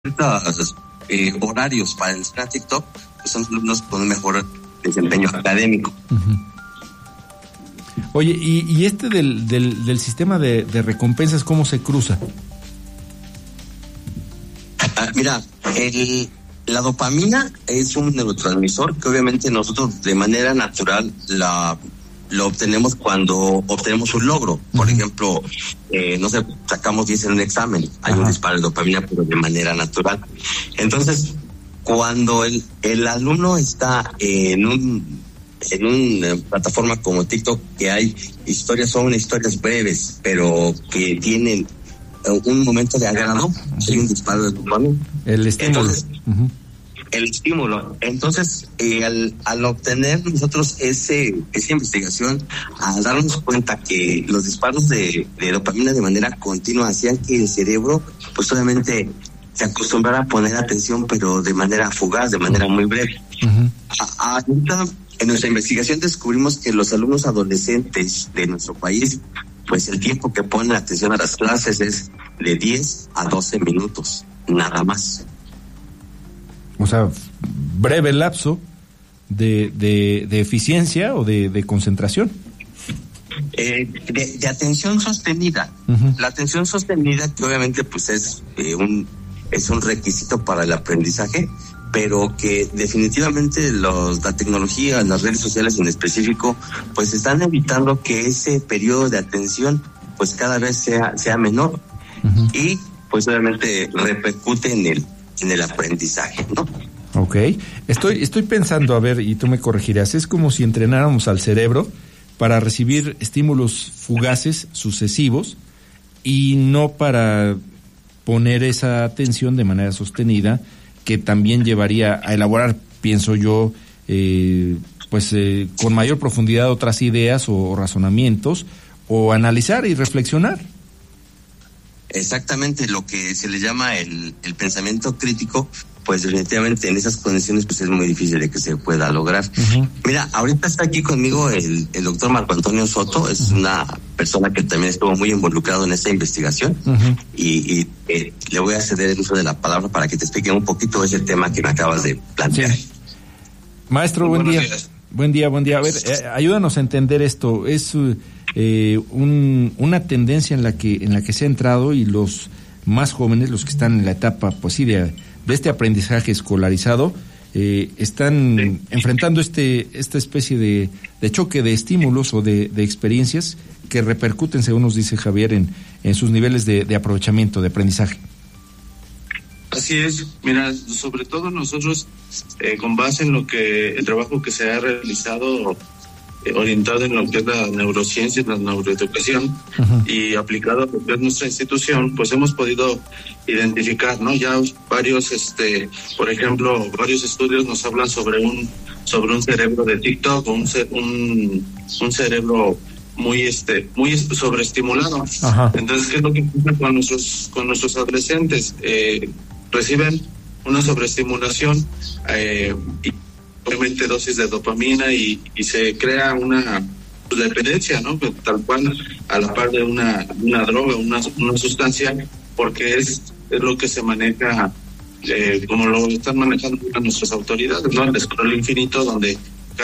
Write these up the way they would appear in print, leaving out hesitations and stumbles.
horarios para entrar a TikTok, pues son alumnos con un mejor desempeño académico. Uh-huh. Oye, y este del sistema de recompensas, ¿cómo se cruza? Mira, la dopamina es un neurotransmisor que obviamente nosotros de manera natural lo obtenemos cuando obtenemos un logro. Por ejemplo, no sé, sacamos 10 en un examen, hay un disparo de dopamina, pero de manera natural. Entonces, cuando el alumno está en una plataforma como TikTok, que hay son historias breves, pero que tienen un momento de agrado, hay un disparo de dopamina. El estímulo. Entonces, el estímulo. Entonces, al obtener nosotros esa investigación, al darnos cuenta que los disparos de dopamina de manera continua hacían que el cerebro, pues obviamente, se acostumbrara a poner atención, pero de manera fugaz, de manera muy breve. Ahorita, en nuestra investigación descubrimos que los alumnos adolescentes de nuestro país, pues el tiempo que ponen atención a las clases es de 10 a 12 minutos, nada más. O sea, breve lapso de eficiencia o de concentración. De atención sostenida. Uh-huh. La atención sostenida, que obviamente pues es un requisito para el aprendizaje, pero que definitivamente la tecnología, las redes sociales en específico, pues están evitando que ese periodo de atención pues cada vez sea menor. Uh-huh. Y pues obviamente repercute en el aprendizaje, ¿no? Ok. Estoy pensando, a ver, y tú me corregirás, es como si entrenáramos al cerebro para recibir estímulos fugaces, sucesivos, y no para poner esa atención de manera sostenida, que también llevaría a elaborar, pienso yo, con mayor profundidad otras ideas o razonamientos, o analizar y reflexionar. Exactamente, lo que se le llama el pensamiento crítico, pues definitivamente en esas condiciones pues es muy difícil de que se pueda lograr. Uh-huh. Mira, ahorita está aquí conmigo el doctor Marco Antonio Soto, es una persona que también estuvo muy involucrado en esta investigación. Uh-huh. y le voy a ceder el uso de la palabra para que te explique un poquito ese tema que me acabas de plantear. Sí. Maestro, buen día. Buen día. A ver, ayúdanos a entender esto. Es una tendencia en la que se ha entrado, y los más jóvenes, los que están en la etapa, pues sí, de este aprendizaje escolarizado, están enfrentando esta especie de choque de estímulos o de experiencias que repercuten, según nos dice Javier, en sus niveles de aprovechamiento, de aprendizaje. Así es. Mira, sobre todo nosotros, con base en el trabajo que se ha realizado orientado en lo que es la neurociencia y la neuroeducación, uh-huh, y aplicado a lo que es nuestra institución, pues hemos podido identificar, ¿no? Ya varios, por ejemplo, varios estudios nos hablan sobre un cerebro de TikTok, un cerebro muy sobreestimulado. Uh-huh. Entonces, ¿qué es lo que pasa con nuestros adolescentes? Reciben una sobreestimulación y obviamente dosis de dopamina y se crea una dependencia, ¿no? Tal cual, a la par de una droga, una sustancia, porque es lo que se maneja, como lo están manejando nuestras autoridades, ¿no? El scroll infinito, donde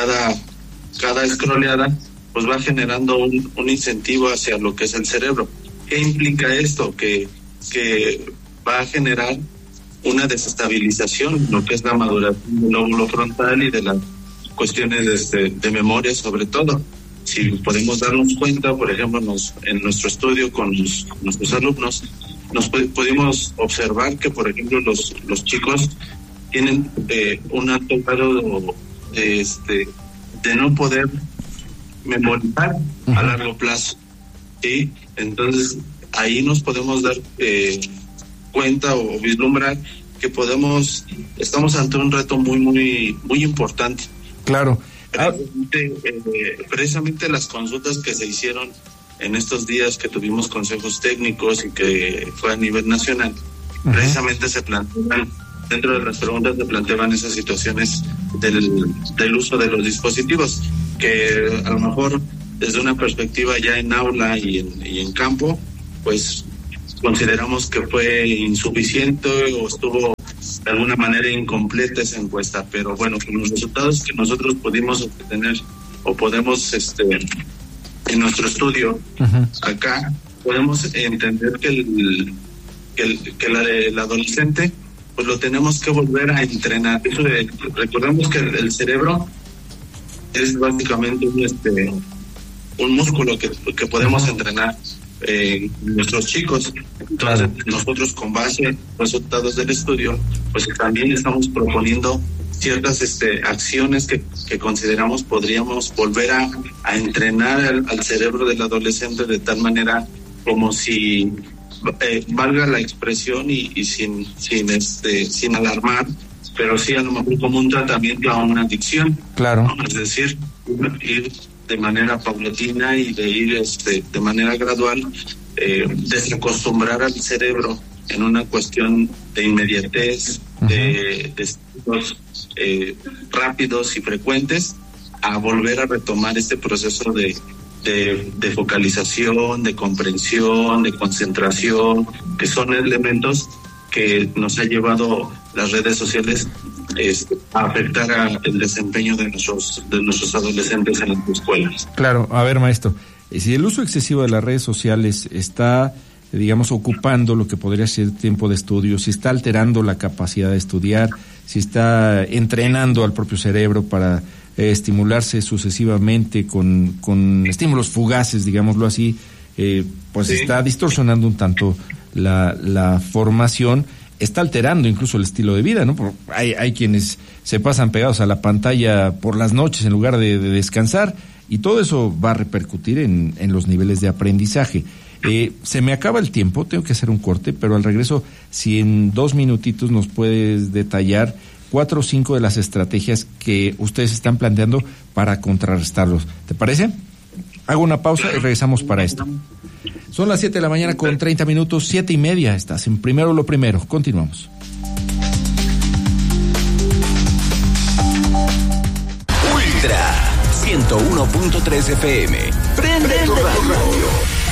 cada scrolleada pues va generando un incentivo hacia lo que es el cerebro. ¿Qué implica esto? Que va a generar una desestabilización, lo que es la maduración del lóbulo frontal y de las cuestiones de memoria, sobre todo. Si podemos darnos cuenta, por ejemplo, en nuestro estudio con nuestros alumnos, pudimos observar que, por ejemplo, los chicos tienen un alto grado de no poder memorizar a largo plazo, ¿sí? Entonces, ahí nos podemos dar cuenta o vislumbrar que estamos ante un reto muy, muy, muy importante. Claro. Precisamente las consultas que se hicieron en estos días que tuvimos consejos técnicos y que fue a nivel nacional, uh-huh, precisamente se planteaban, dentro de las preguntas se planteaban esas situaciones del uso de los dispositivos, que a lo mejor desde una perspectiva ya en aula y en campo, pues consideramos que fue insuficiente o estuvo de alguna manera incompleta esa encuesta, pero bueno, con los resultados que nosotros pudimos obtener o podemos en nuestro estudio acá, podemos entender que el adolescente pues lo tenemos que volver a entrenar. Recordemos que el cerebro es básicamente un músculo que podemos entrenar nuestros chicos. Entonces nosotros, con base en los resultados del estudio, pues también estamos proponiendo ciertas acciones que consideramos podríamos volver a entrenar al cerebro del adolescente de tal manera como si valga la expresión y sin alarmar, pero sí a lo mejor como un tratamiento a una adicción. Claro. ¿no? Es decir, ir de manera paulatina y de ir de manera gradual, desacostumbrar al cerebro en una cuestión de inmediatez, de estímulos rápidos y frecuentes, a volver a retomar este proceso de focalización, de comprensión, de concentración, que son elementos que nos ha llevado las redes sociales a afectar el desempeño de nuestros adolescentes en las escuelas. Claro, a ver, maestro, si el uso excesivo de las redes sociales está, digamos, ocupando lo que podría ser tiempo de estudio, si está alterando la capacidad de estudiar, si está entrenando al propio cerebro para estimularse sucesivamente con estímulos fugaces, digámoslo así, pues está distorsionando un tanto la formación, está alterando incluso el estilo de vida, ¿no? Hay quienes se pasan pegados a la pantalla por las noches en lugar de descansar, y todo eso va a repercutir en los niveles de aprendizaje. Se me acaba el tiempo, tengo que hacer un corte, pero al regreso, si en 2 minutitos nos puedes detallar 4 o 5 de las estrategias que ustedes están planteando para contrarrestarlos. ¿Te parece? Hago una pausa y regresamos para esto. Son las 7 de la mañana con 30 minutos, 7:30. Estás en Primero lo Primero. Continuamos. Ultra 101.3 FM. Prende tu radio.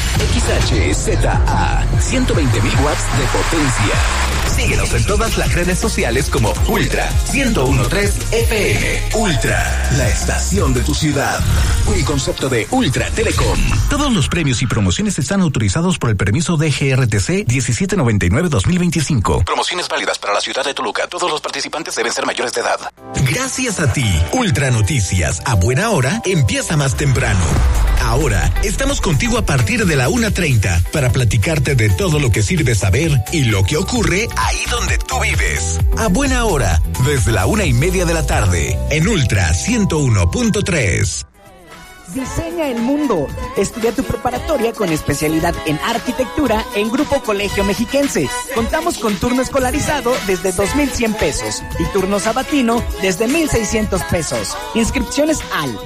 XHZA 120.000 watts de potencia. Síguenos en todas las redes sociales como Ultra 101.3 FM. Ultra, la estación de tu ciudad. Un concepto de Ultra Telecom. Todos los premios y promociones están autorizados por el permiso de GRTC 1799-2025. Promociones válidas para la ciudad de Toluca. Todos los participantes deben ser mayores de edad. Gracias a ti, Ultra Noticias, a buena hora, empieza más temprano. Ahora, estamos contigo a partir de la 1:30 para platicarte de todo lo que sirve saber y lo que ocurre ahí donde tú vives. A buena hora, desde la 1:30 de la tarde, en Ultra 101.3. Diseña el mundo. Estudia tu preparatoria con especialidad en arquitectura en Grupo Colegio Mexiquense. Contamos con turno escolarizado desde 2,100 pesos y turno sabatino desde 1,600 pesos. Inscripciones al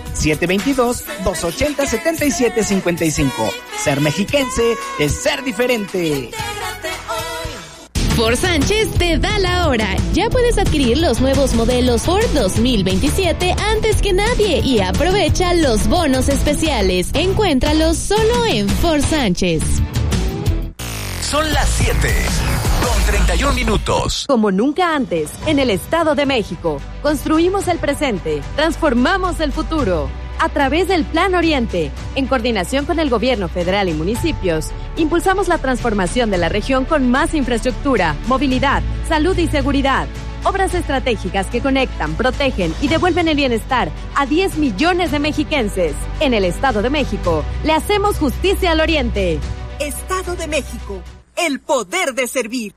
722-280-7755. Ser mexiquense es ser diferente. Ford Sánchez te da la hora. Ya puedes adquirir los nuevos modelos Ford 2027 antes que nadie y aprovecha los bonos especiales. Encuéntralos solo en Ford Sánchez. Son las 7:31 minutos. Como nunca antes, en el Estado de México, construimos el presente, transformamos el futuro. A través del Plan Oriente, en coordinación con el gobierno federal y municipios, impulsamos la transformación de la región con más infraestructura, movilidad, salud y seguridad. Obras estratégicas que conectan, protegen y devuelven el bienestar a 10 millones de mexiquenses. En el Estado de México, le hacemos justicia al Oriente. Estado de México, el poder de servir.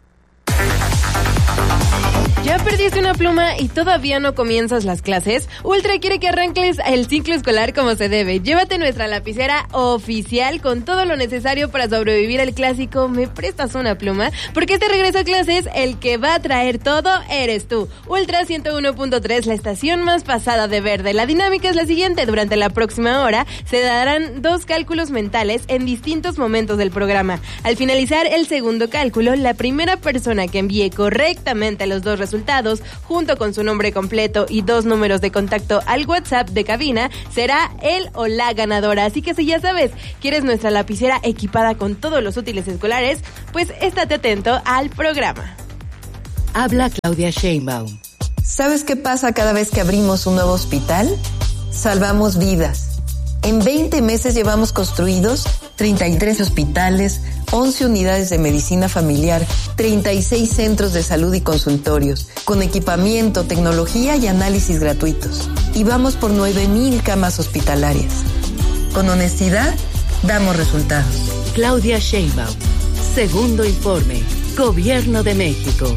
¿Ya perdiste una pluma y todavía no comienzas las clases? Ultra quiere que arranques el ciclo escolar como se debe. Llévate nuestra lapicera oficial con todo lo necesario para sobrevivir al clásico ¿me prestas una pluma? Porque este regreso a clases, el que va a traer todo eres tú. Ultra 101.3, la estación más pasada de verde. La dinámica es la siguiente. Durante la próxima hora se darán 2 cálculos mentales en distintos momentos del programa. Al finalizar el segundo cálculo, la primera persona que envíe correctamente los 2 resultados resultados, junto con su nombre completo y 2 números de contacto al WhatsApp de cabina, será el o la ganadora. Así que si ya sabes, quieres nuestra lapicera equipada con todos los útiles escolares, pues estate atento al programa. Habla Claudia Sheinbaum. ¿Sabes qué pasa cada vez que abrimos un nuevo hospital? Salvamos vidas. En 20 meses llevamos construidos 33 hospitales, 11 unidades de medicina familiar, 36 centros de salud y consultorios, con equipamiento, tecnología y análisis gratuitos. Y vamos por 9,000 camas hospitalarias. Con honestidad, damos resultados. Claudia Sheinbaum. Segundo informe. Gobierno de México.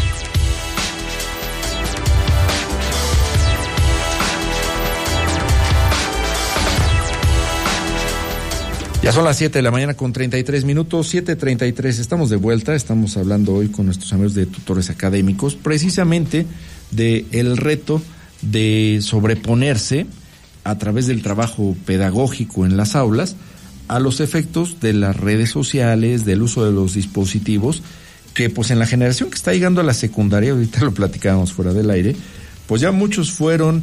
Ya son las 7 de la mañana con 33 minutos, 7:33, estamos de vuelta, estamos hablando hoy con nuestros amigos de Tutores Académicos, precisamente de el reto de sobreponerse a través del trabajo pedagógico en las aulas a los efectos de las redes sociales, del uso de los dispositivos, que pues en la generación que está llegando a la secundaria, ahorita lo platicábamos fuera del aire, pues ya muchos fueron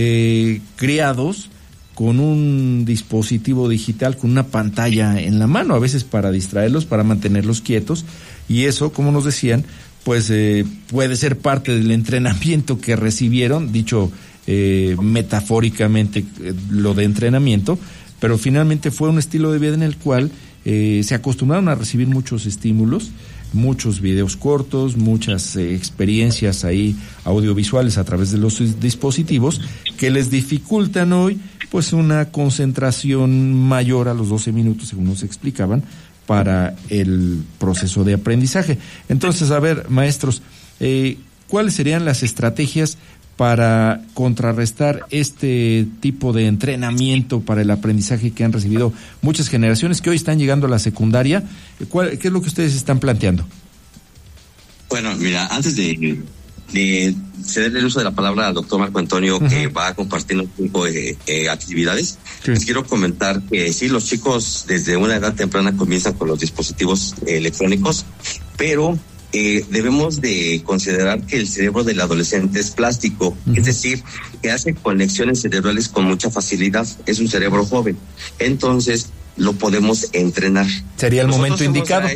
criados con un dispositivo digital, con una pantalla en la mano, a veces para distraerlos, para mantenerlos quietos, y eso, como nos decían, pues puede ser parte del entrenamiento que recibieron, dicho metafóricamente lo de entrenamiento, pero finalmente fue un estilo de vida en el cual se acostumbraron a recibir muchos estímulos, muchos videos cortos, muchas experiencias ahí audiovisuales a través de los dispositivos que les dificultan hoy pues una concentración mayor a los 12 minutos, según nos explicaban, para el proceso de aprendizaje. Entonces, a ver, maestros, ¿cuáles serían las estrategias para contrarrestar este tipo de entrenamiento para el aprendizaje que han recibido muchas generaciones que hoy están llegando a la secundaria? ¿Qué es lo que ustedes están planteando? Bueno, mira, antes de ceder el uso de la palabra al doctor Marco Antonio, que va a compartir un tipo de actividades, les quiero comentar que sí, los chicos desde una edad temprana comienzan con los dispositivos electrónicos, pero debemos de considerar que el cerebro del adolescente es plástico, es decir, que hace conexiones cerebrales con mucha facilidad, es un cerebro joven, entonces lo podemos entrenar. ¿Sería el momento indicado?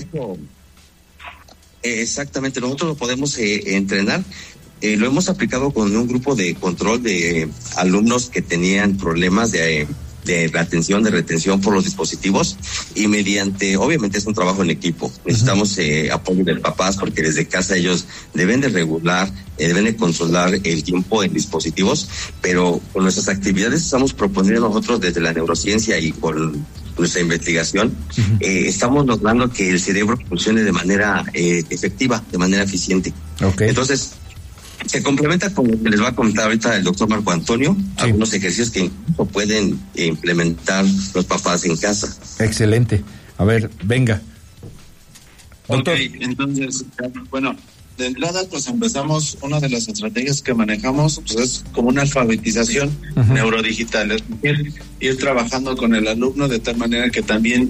Exactamente, nosotros lo podemos entrenar. Lo hemos aplicado con un grupo de control de alumnos que tenían problemas de atención, de retención por los dispositivos, y mediante, obviamente es un trabajo en equipo, necesitamos apoyo de papás, porque desde casa ellos deben de regular, deben de controlar el tiempo en dispositivos, pero con nuestras actividades estamos proponiendo nosotros desde la neurociencia y con nuestra investigación, estamos logrando que el cerebro funcione de manera efectiva, de manera eficiente. Entonces, se complementa con lo que les va a comentar ahorita el doctor Marco Antonio, algunos ejercicios que incluso pueden implementar los papás en casa. Excelente. A ver, venga. Doctor. Entonces, bueno, de entrada pues empezamos, una de las estrategias que manejamos pues es como una alfabetización neurodigital, es decir, ir trabajando con el alumno de tal manera que también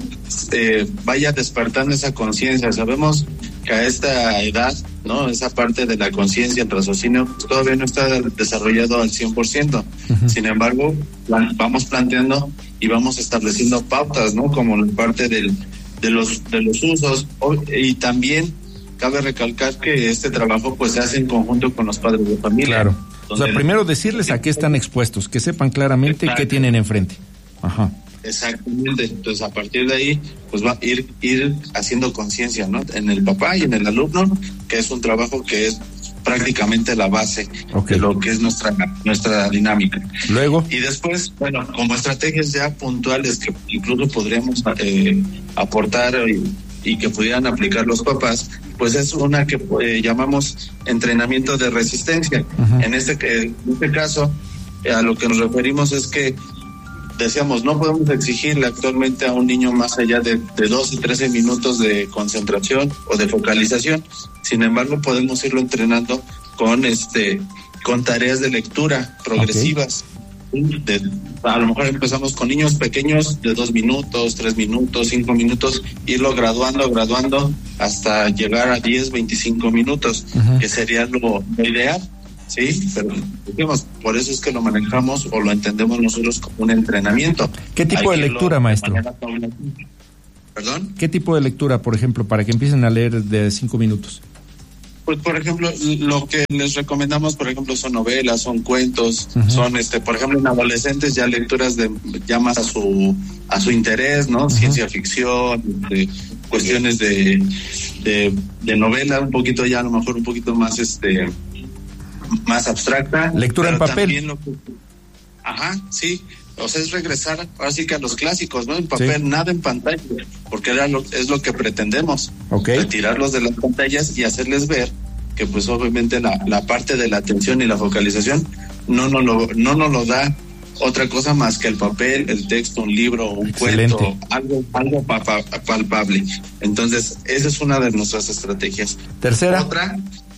vaya despertando esa conciencia. Sabemos que a esta edad, ¿no?, esa parte de la conciencia, el raciocinio, todavía no está desarrollado al 100%. Sin embargo, vamos planteando y vamos estableciendo pautas, ¿no?, como la parte de los usos, y también cabe recalcar que este trabajo pues se hace en conjunto con los padres de familia. Claro. O sea, primero decirles a qué están expuestos, que sepan claramente qué tienen enfrente. Ajá. Exactamente. Entonces, a partir de ahí, pues va a ir haciendo conciencia, ¿no?, en el papá y en el alumno, que es un trabajo que es prácticamente la base de lo que es nuestra dinámica. Luego. Y después, bueno, como estrategias ya puntuales que incluso podríamos aportar y que pudieran aplicar los papás, pues es una que llamamos entrenamiento de resistencia. En este caso, a lo que nos referimos es que decíamos, no podemos exigirle actualmente a un niño más allá de 12, 13 minutos de concentración o de focalización. Sin embargo, podemos irlo entrenando con tareas de lectura progresivas. A lo mejor empezamos con niños pequeños de 2 minutos, 3 minutos, 5 minutos, irlo graduando hasta llegar a 10, 25 minutos, que sería lo ideal, ¿sí? Pero digamos, por eso es que lo manejamos o lo entendemos nosotros como un entrenamiento. ¿Qué tipo de lectura, maestro? ¿Perdón? ¿Qué tipo de lectura, por ejemplo, para que empiecen a leer de 5 minutos? Pues, por ejemplo, lo que les recomendamos, por ejemplo, son novelas, son cuentos, son, por ejemplo, en adolescentes ya lecturas ya más a su interés, ¿no? Ciencia ficción, cuestiones de novela, un poquito ya, a lo mejor un poquito más, más abstracta. Lectura en papel. Sí. O sea, es regresar ahora sí que a los clásicos, ¿no? En papel, nada en pantalla, porque es lo que pretendemos. Retirarlos de las pantallas y hacerles ver que pues obviamente la parte de la atención y la focalización no nos lo da otra cosa más que el papel, el texto, un libro, un cuento, algo palpable. Entonces, esa es una de nuestras estrategias. Tercera. Otra,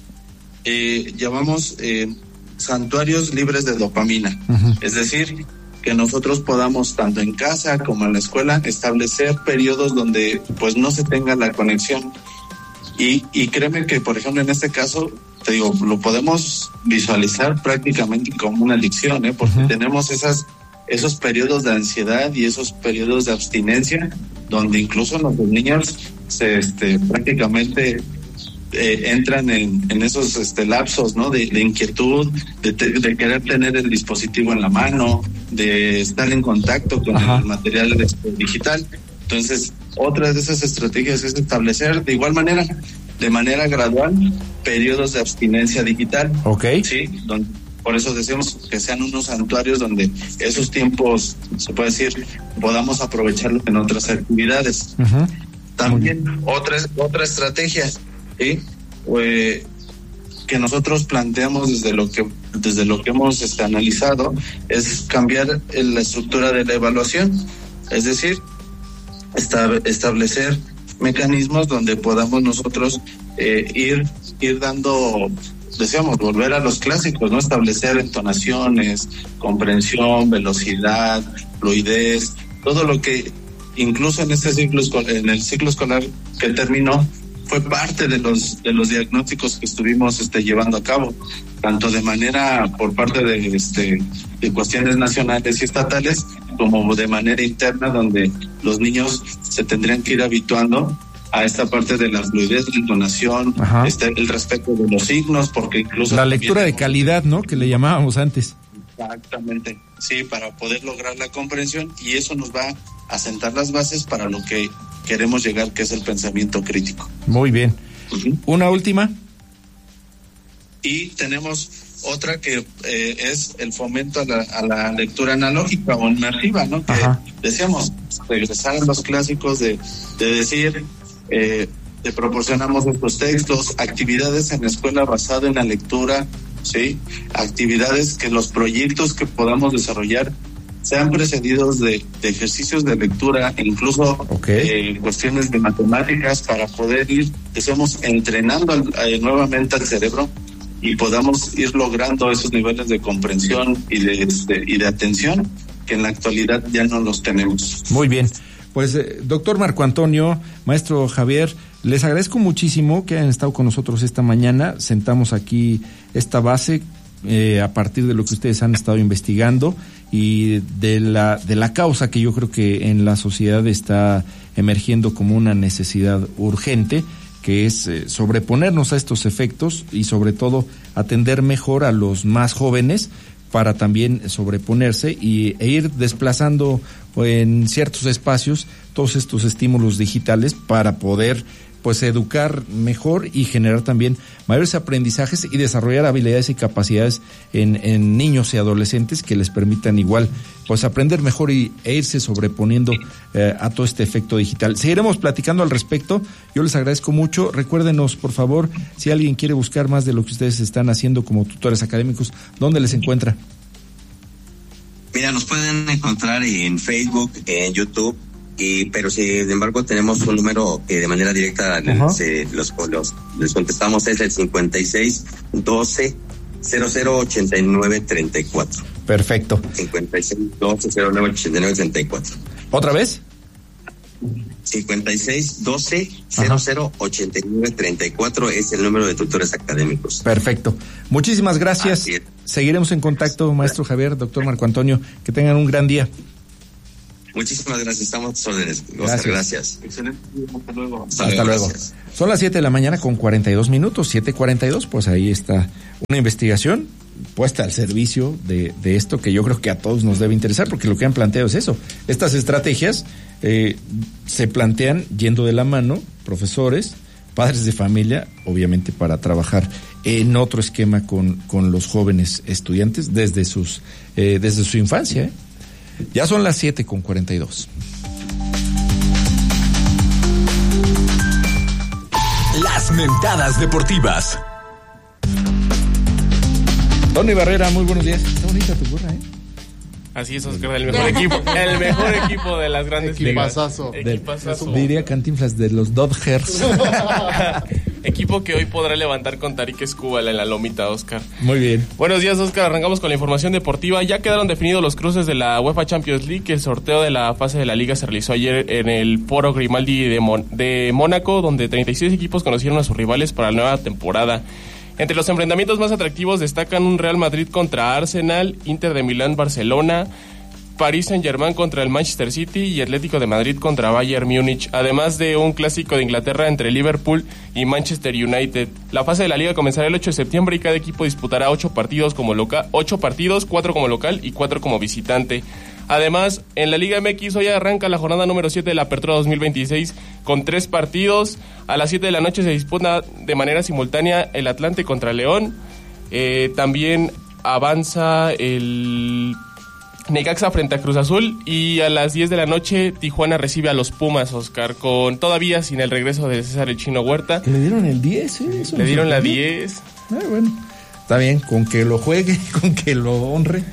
llamamos santuarios libres de dopamina. Es decir, que nosotros podamos, tanto en casa como en la escuela, establecer periodos donde pues no se tenga la conexión. Y créeme que, por ejemplo, en este caso, te digo, lo podemos visualizar prácticamente como una adicción, porque tenemos esos periodos de ansiedad y esos periodos de abstinencia, donde incluso nuestros niños prácticamente entran en esos lapsos, ¿no? De inquietud, de querer tener el dispositivo en la mano, de estar en contacto con el material digital. Entonces, otra de esas estrategias es establecer de igual manera, de manera gradual, periodos de abstinencia digital. Sí, por eso decimos que sean unos santuarios donde esos tiempos, se puede decir, podamos aprovecharlos en otras actividades. También otra estrategia, ¿sí? Que nosotros planteamos desde lo que hemos analizado es cambiar la estructura de la evaluación, es decir, establecer mecanismos donde podamos nosotros ir dando, decíamos, volver a los clásicos, ¿no? Establecer entonaciones, comprensión, velocidad, fluidez, todo lo que incluso en el ciclo escolar que terminó fue parte de los diagnósticos que estuvimos llevando a cabo, tanto de manera por parte de cuestiones nacionales y estatales, como de manera interna, donde los niños se tendrían que ir habituando a esta parte de la fluidez, la entonación, el respeto de los signos, porque incluso la lectura de calidad, ¿no? Que le llamábamos antes. Exactamente, sí, para poder lograr la comprensión, y eso nos va a sentar las bases para lo que queremos llegar, que es el pensamiento crítico. Muy bien. Una última. Y tenemos otra que es el fomento a la lectura analógica o inmersiva, ¿no? Que decíamos, regresar a los clásicos de decir, te proporcionamos estos textos, actividades en la escuela basada en la lectura, ¿sí? Actividades que los proyectos que podamos desarrollar sean precedidos de ejercicios de lectura, incluso cuestiones de matemáticas, para poder ir, decimos, entrenando nuevamente al cerebro y podamos ir logrando esos niveles de comprensión y de atención que en la actualidad ya no los tenemos. Muy bien. Pues, doctor Marco Antonio, maestro Javier, les agradezco muchísimo que hayan estado con nosotros esta mañana. Sentamos aquí esta base a partir de lo que ustedes han estado investigando y de la causa que yo creo que en la sociedad está emergiendo como una necesidad urgente, que es sobreponernos a estos efectos y sobre todo atender mejor a los más jóvenes para también sobreponerse e ir desplazando en ciertos espacios todos estos estímulos digitales para poder pues educar mejor y generar también mayores aprendizajes y desarrollar habilidades y capacidades en niños y adolescentes que les permitan igual pues aprender mejor e irse sobreponiendo a todo este efecto digital. Seguiremos platicando al respecto. Yo les agradezco mucho. Recuérdenos, por favor, si alguien quiere buscar más de lo que ustedes están haciendo como tutores académicos, ¿dónde les encuentra? Mira, nos pueden encontrar en Facebook, en YouTube, pero sin embargo tenemos un número que de manera directa les contestamos, es el 56 12 00 89 34. Perfecto. 56-12-09-89-34. ¿Otra vez? 56-12-00-89-34 es el número de tutores académicos. Perfecto. Muchísimas gracias. Seguiremos en contacto, maestro Javier, doctor Marco Antonio. Que tengan un gran día. Muchísimas gracias. Estamos a tus órdenes. Gracias. Excelente. Hasta luego. Hasta luego. Gracias. Son las 7 de la mañana con 42 minutos. 7:42. Pues ahí está una investigación puesta al servicio de esto que yo creo que a todos nos debe interesar, porque lo que han planteado es eso. Estas estrategias se plantean yendo de la mano profesores, padres de familia, obviamente para trabajar en otro esquema con los jóvenes estudiantes desde su infancia. Ya son las 7:42. Las mentadas deportivas. Tony Barrera, muy buenos días. Está bonita tu gorra, Así es, Oscar, el mejor equipo. El mejor equipo de las grandes ligas. Equipazazo. Diría Cantinflas de los Dodgers. Equipo que hoy podrá levantar con Tarik Skubal en la lomita, Oscar. Muy bien. Buenos días, Oscar. Arrancamos con la información deportiva. Ya quedaron definidos los cruces de la UEFA Champions League. El sorteo de la fase de la liga se realizó ayer en el Foro Grimaldi de Mónaco, donde 36 equipos conocieron a sus rivales para la nueva temporada. Entre los enfrentamientos más atractivos destacan un Real Madrid contra Arsenal, Inter de Milán, Barcelona, Paris Saint-Germain contra el Manchester City y Atlético de Madrid contra Bayern Múnich, además de un clásico de Inglaterra entre Liverpool y Manchester United. La fase de la liga comenzará el 8 de septiembre y cada equipo disputará 8 partidos, 4 como local y 4 como visitante. Además, en la Liga MX hoy arranca la jornada número 7 de la Apertura 2026 con 3 partidos. A las 7 de la noche se disputa de manera simultánea el Atlante contra León. También avanza el Necaxa frente a Cruz Azul y a las 10 de la noche Tijuana recibe a los Pumas, Oscar, con todavía sin el regreso de César el Chino Huerta. Que le dieron el 10, Eso le dieron la 10. Bueno, está bien, con que lo juegue, con que lo honre.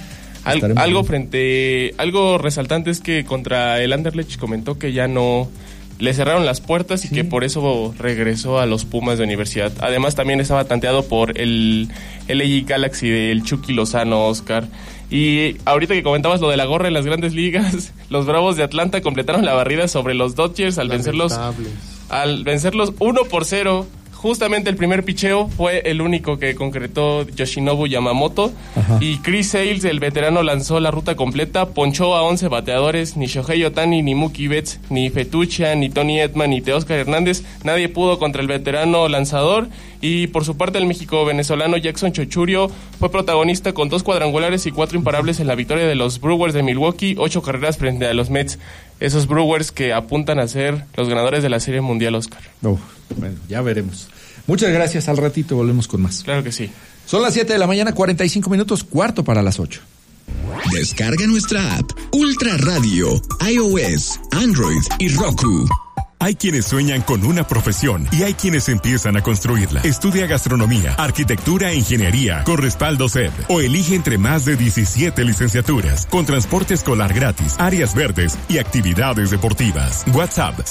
Algo resaltante es que contra el Anderlecht comentó que ya no le cerraron las puertas y que por eso regresó a los Pumas de universidad. Además también estaba tanteado por el LA Galaxy del Chucky Lozano, Oscar. Y ahorita que comentabas lo de la gorra en las grandes ligas, los Bravos de Atlanta completaron la barrida sobre los Dodgers al vencerlos 1-0. Justamente el primer picheo fue el único que concretó Yoshinobu Yamamoto. Ajá. Y Chris Sales, el veterano, lanzó la ruta completa, ponchó a 11 bateadores, ni Shohei Ohtani, ni Mookie Betts, ni Fetucha, ni Tony Edman, ni Teóscar Hernández, nadie pudo contra el veterano lanzador. Y por su parte el México-venezolano Jackson Chochurio fue protagonista con 2 cuadrangulares y 4 imparables en la victoria de los Brewers de Milwaukee, 8 carreras frente a los Mets. Esos Brewers que apuntan a ser los ganadores de la Serie Mundial, Oscar. Bueno, ya veremos. Muchas gracias, al ratito volvemos con más. Claro que sí. Son las 7 de la mañana, 45 minutos, cuarto para las 8. Descarga nuestra app Ultra Radio, iOS, Android y Roku. Hay quienes sueñan con una profesión y hay quienes empiezan a construirla. Estudia gastronomía, arquitectura e ingeniería con respaldo SED o elige entre más de 17 licenciaturas con transporte escolar gratis, áreas verdes y actividades deportivas. WhatsApp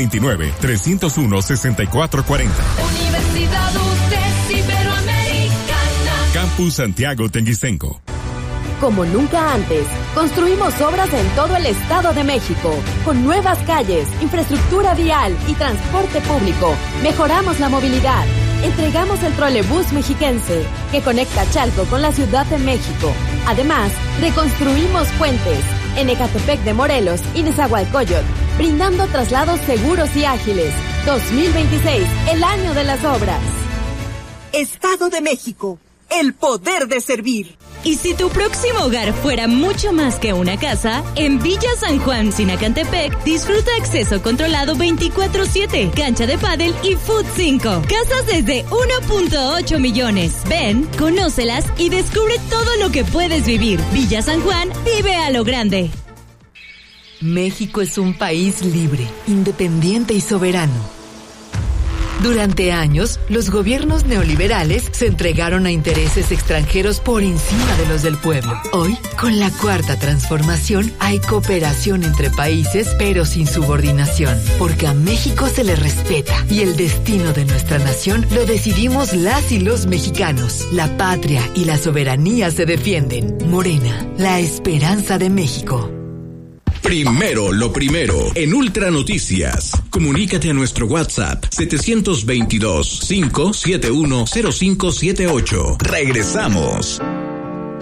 729-301-6440. Universidad UTES Iberoamericana. Campus Santiago Tenguistenco. Como nunca antes, construimos obras en todo el Estado de México, con nuevas calles, infraestructura vial y transporte público. Mejoramos la movilidad. Entregamos el trolebús mexiquense, que conecta Chalco con la Ciudad de México. Además, reconstruimos puentes en Ecatepec de Morelos y Nezahualcóyotl, brindando traslados seguros y ágiles. 2026, el año de las obras. Estado de México, el poder de servir. Y si tu próximo hogar fuera mucho más que una casa, en Villa San Juan, Sinacantepec, disfruta acceso controlado 24/7, cancha de pádel y Food 5. Casas desde 1.8 millones. Ven, conócelas y descubre todo lo que puedes vivir. Villa San Juan, vive a lo grande. México es un país libre, independiente y soberano. Durante años, los gobiernos neoliberales se entregaron a intereses extranjeros por encima de los del pueblo. Hoy, con la Cuarta Transformación, hay cooperación entre países, pero sin subordinación, porque a México se le respeta y el destino de nuestra nación lo decidimos las y los mexicanos. La patria y la soberanía se defienden. Morena, la esperanza de México. Primero lo primero, en Ultra Noticias. Comunícate a nuestro WhatsApp 722-571-0578. Regresamos.